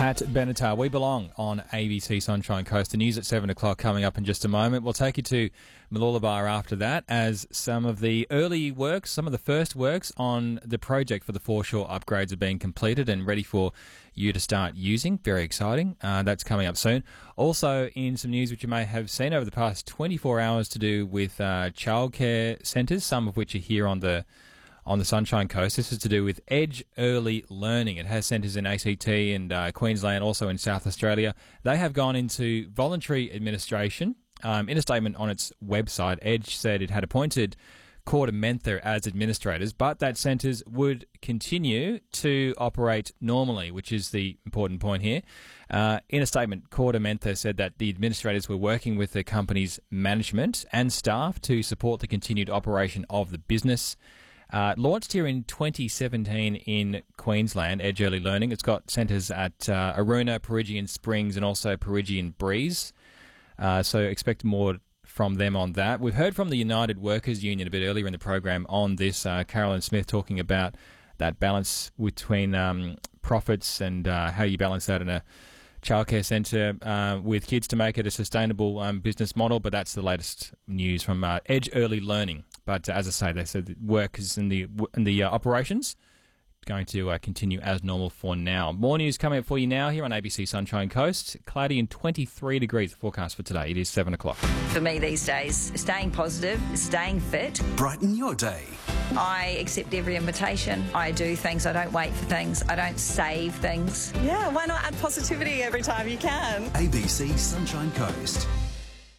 Pat Benatar, We Belong on ABC Sunshine Coast. The news at 7 o'clock coming up in just a moment. We'll take you to Mooloolaba after that as some of the early works, some of the first works on the project for the foreshore upgrades are being completed and ready for you to start using. Very exciting. That's coming up soon. Also in some news which you may have seen over the past 24 hours to do with childcare centres, some of which are here on the Sunshine Coast. This is to do with Edge Early Learning. It has centres in ACT and Queensland, also in South Australia. They have gone into voluntary administration. In a statement on its website, Edge said it had appointed KordaMentha as administrators, but that centres would continue to operate normally, which is the important point here. In a statement, KordaMentha said that the administrators were working with the company's management and staff to support the continued operation of the business. Launched here in 2017 in Queensland, Edge Early Learning. It's got centres at Aruna, Peregian Springs and also Peregian Breeze. So expect more from them on that. We've heard from the United Workers Union a bit earlier in the program on this. Carolyn Smith talking about that balance between profits and how you balance that in a childcare centre with kids to make it a sustainable business model. But that's the latest news from Edge Early Learning. But as I say, they said that work is in the operations going to continue as normal for now. More news coming up for you now here on ABC Sunshine Coast. Cloudy and 23 degrees, the forecast for today. It is 7 o'clock. For me these days, staying positive, staying fit. Brighten your day. I accept every invitation. I do things. I don't wait for things. I don't save things. Yeah, why not add positivity every time you can? ABC Sunshine Coast.